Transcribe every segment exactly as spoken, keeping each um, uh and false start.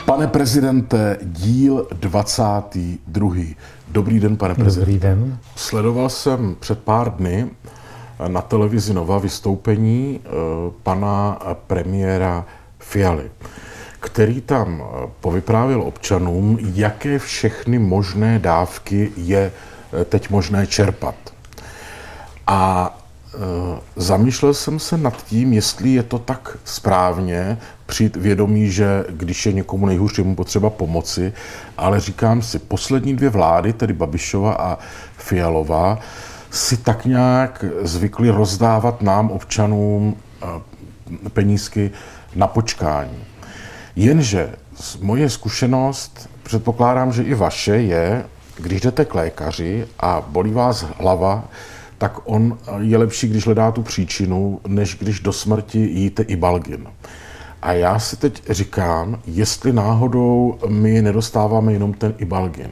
Pane prezidente, díl dvacátý druhý. Dobrý den, pane prezidente. Dobrý den. Sledoval jsem před pár dny na televizi Nova vystoupení pana premiéra Fialy, který tam povyprávěl občanům, jaké všechny možné dávky je teď možné čerpat. A zamýšlel jsem se nad tím, jestli je to tak správně, při vědomí, že když je někomu nejhůř, je mu potřeba pomoci, ale říkám si, poslední dvě vlády, tedy Babišova a Fialová, si tak nějak zvykli rozdávat nám, občanům, penízky na počkání. Jenže moje zkušenost, předpokládám, že i vaše, je, když jdete k lékaři a bolí vás hlava, tak on je lepší, když hledá tu příčinu, než když do smrti jíte Ibalgin. A já si teď říkám, jestli náhodou my nedostáváme jenom ten Ibalgin.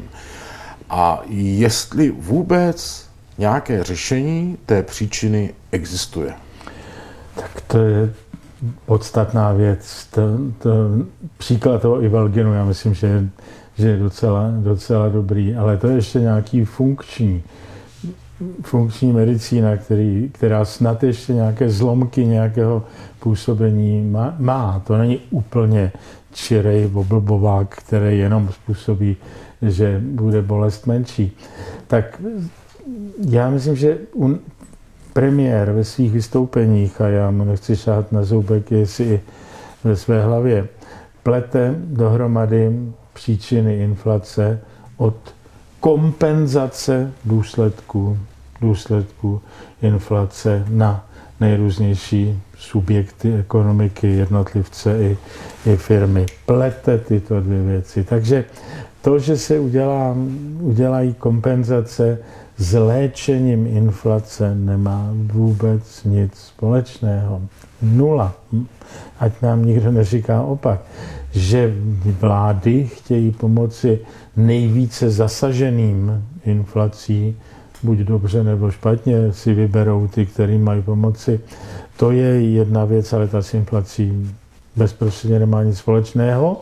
A jestli vůbec nějaké řešení té příčiny existuje. Tak to je podstatná věc. To, to, příklad toho Ibalginu, já myslím, že, že je docela, docela dobrý, ale to je ještě nějaký funkční. funkční medicína, který, která snad ještě nějaké zlomky nějakého působení má. má. To není úplně čirej oblbovák, který jenom způsobí, že bude bolest menší. Tak já myslím, že un, premiér ve svých vystoupeních, a já mu nechci šát na zoubek, jestli i ve své hlavě, plete dohromady příčiny inflace od kompenzace důsledků, důsledků inflace na nejrůznější subjekty ekonomiky, jednotlivce i, i firmy. Plete tyto dvě věci. Takže to, že se udělá, udělají kompenzace s léčením inflace, nemá vůbec nic společného. Nula. Ať nám nikdo neříká opak. Že vlády chtějí pomoci nejvíce zasaženým inflací, buď dobře nebo špatně, si vyberou ty, kterým mají pomoci. To je jedna věc, ale ta s inflací bezprostředně nemá nic společného.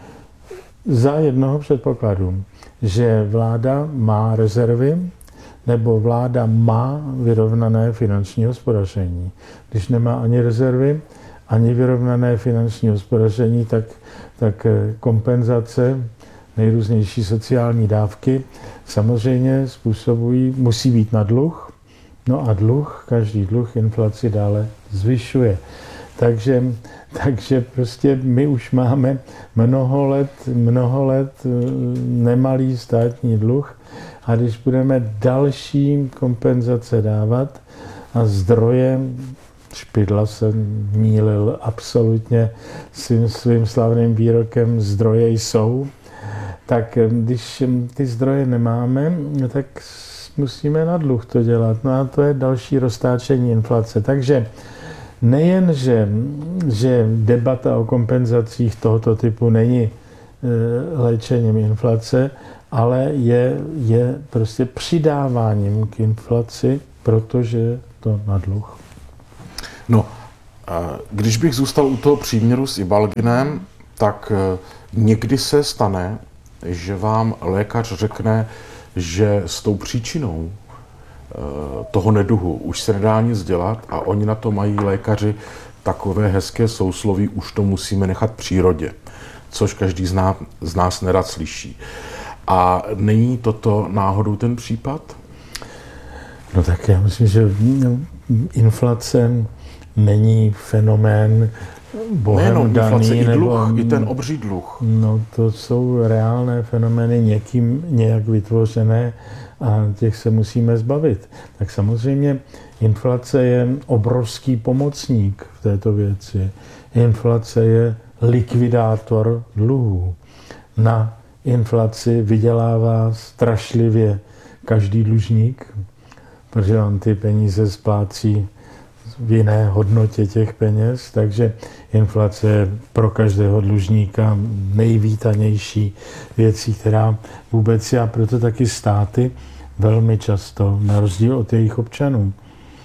Za jednoho předpokladu, že vláda má rezervy, nebo vláda má vyrovnané finanční hospodaření. Když nemá ani rezervy, ani vyrovnané finanční hospodaření, tak, tak kompenzace, nejrůznější sociální dávky samozřejmě způsobují, musí být na dluh, no a dluh, každý dluh inflaci dále zvyšuje. Takže, takže prostě my už máme mnoho let, mnoho let nemalý státní dluh a když budeme další kompenzace dávat a zdroje, Špidla se mýlil absolutně svým, svým slavným výrokem, zdroje jsou, tak když ty zdroje nemáme, tak musíme na dluh to dělat. No a to je další roztáčení inflace. Takže nejen, že, že debata o kompenzacích tohoto typu není e, léčením inflace, ale je, je prostě přidáváním k inflaci, protože je to na dluh. No, když bych zůstal u toho příměru s Ibalginem, tak někdy se stane, že vám lékař řekne, že s tou příčinou toho neduhu už se nedá nic dělat a oni na to mají lékaři takové hezké sousloví, už to musíme nechat přírodě, což každý z nás, z nás nerad slyší. A není toto náhodou ten případ? No tak já myslím, že inflace není fenomén bohem daný. Inflace, i dluh, nebo, i ten obří dluh. No to jsou reálné fenomény někým nějak vytvořené a těch se musíme zbavit. Tak samozřejmě inflace je obrovský pomocník v této věci. Inflace je likvidátor dluhů. Na inflaci vydělává strašlivě každý dlužník, protože on ty peníze splácí v jiné hodnotě těch peněz, takže inflace je pro každého dlužníka nejvítanější věcí, která vůbec je, a proto taky státy velmi často, na rozdíl od jejich občanů,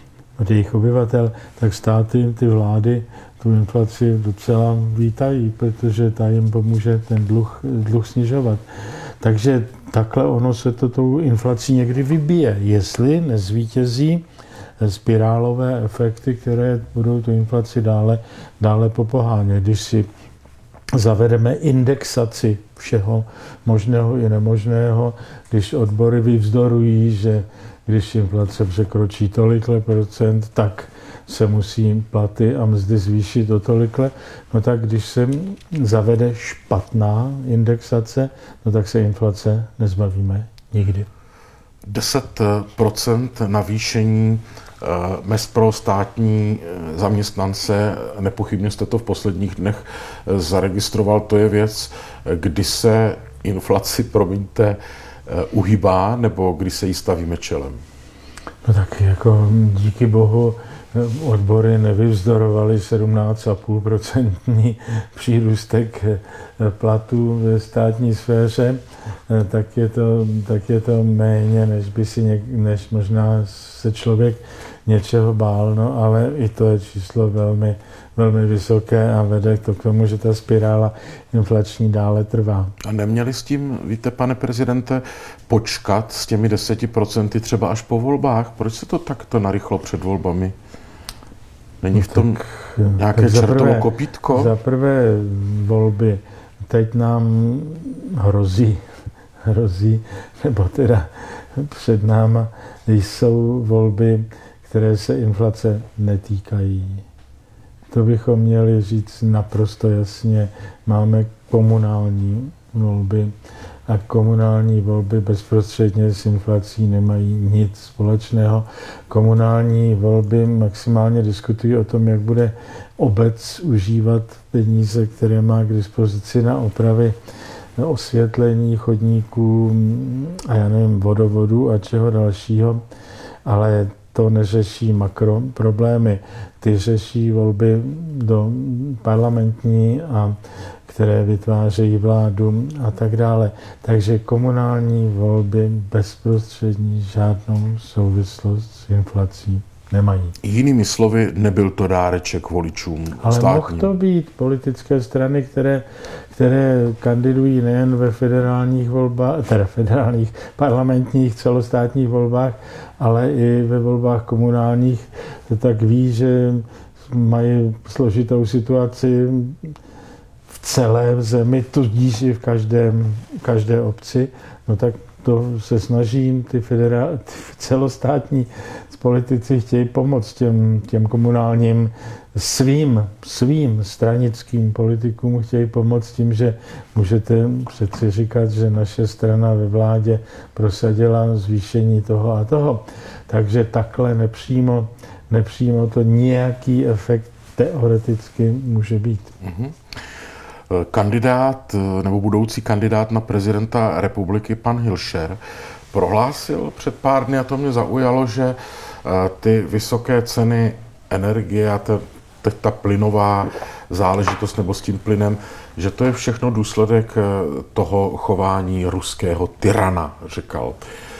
od jejich obyvatel, tak státy, ty vlády tu inflaci docela vítají, protože ta jim pomůže ten dluh, dluh snižovat. Takže takhle ono se to tou inflací někdy vybije, jestli nezvítězí spirálové efekty, které budou tu inflaci dále, dále popohánět. Když si zavedeme indexaci všeho možného i nemožného, když odbory vyvzdorují, že když inflace překročí tolikle procent, tak se musí platy a mzdy zvýšit o tolikle, no tak když se zavede špatná indexace, no tak se inflace nezbavíme nikdy. deset procent navýšení mezd pro státní zaměstnance, nepochybně jste to v posledních dnech zaregistroval, to je věc, kdy se inflaci, promiňte, uhýbá, nebo kdy se jí stavíme čelem? No tak jako díky bohu odbory nevyvzdorovaly sedmnáct celá pět procenta přírůstek platů ve státní sféře, tak je to, tak je to méně, než by si něk, než možná se člověk něčeho bál, no, ale i to je číslo velmi, velmi vysoké a vede to k tomu, že ta spirála inflační dále trvá. A neměli s tím, víte, pane prezidente, počkat s těmi deseti procenty třeba až po volbách? Proč se to takto narychlo před volbami? Není v tom tak, nějaké čertovo kopítko? Za prvé volby teď nám hrozí, hrozí, nebo teda před náma jsou volby, které se inflace netýkají. To bychom měli říct naprosto jasně. Máme komunální volby a komunální volby bezprostředně s inflací nemají nic společného. Komunální volby maximálně diskutují o tom, jak bude obec užívat peníze, které má k dispozici na opravy, na osvětlení chodníků a já nevím, vodovodu a čeho dalšího, ale to neřeší makroproblémy. Ty řeší volby do parlamentní, a které vytvářejí vládu a tak dále. Takže komunální volby bezprostřední žádnou souvislost s inflací nemají. Jinými slovy, nebyl to dáreček voličům Ale státním. mohl to být politické strany, které, které kandidují nejen ve federálních volbách, teda federálních, parlamentních, celostátních volbách, ale i ve volbách komunálních, tak ví, že mají složitou situaci v celé zemi, tudíž i v každém, každé obci, no tak to se snaží ty, federál, ty celostátní politici chtějí pomoct těm, těm komunálním svým, svým stranickým politikům, chtějí pomoct tím, že můžete přeci říkat, že naše strana ve vládě prosadila zvýšení toho a toho. Takže takhle nepřímo, nepřímo to nějaký efekt teoreticky může být. Mm-hmm. Kandidát nebo budoucí kandidát na prezidenta republiky, pan Hilšer, prohlásil před pár dny, a to mě zaujalo, že ty vysoké ceny energie a ta, ta plynová záležitost nebo s tím plynem, že to je všechno důsledek toho chování ruského tyrana, říkal.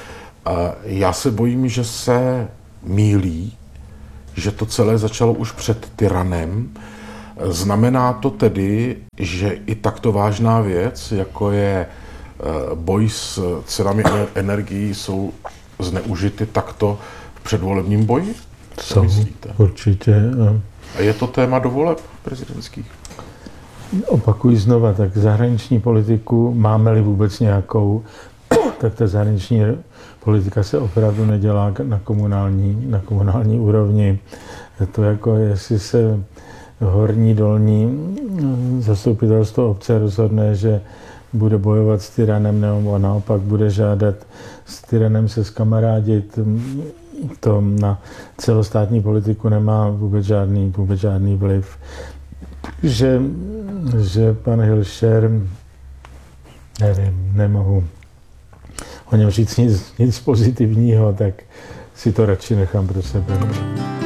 Já se bojím, že se mýlí, že to celé začalo už před tyranem. Znamená to tedy, že i takto vážná věc, jako je boj s cenami energií, jsou zneužity takto v předvolebním boji? Co myslíte? Určitě. A je to téma do voleb prezidentských? Opakuji znova, tak zahraniční politiku, máme-li vůbec nějakou, tak ta zahraniční politika se opravdu nedělá na komunální, na komunální úrovni. Je to jako, jestli se horní, dolní zastupitelstvo obce rozhodne, že bude bojovat s tyranem, nebo naopak bude žádat s tyranem se zkamarádit, to na celostátní politiku nemá vůbec žádný, vůbec žádný vliv. Že, že pan Hilšer, nevím, nemohu o něm říct nic, nic pozitivního, tak si to radši nechám pro sebe.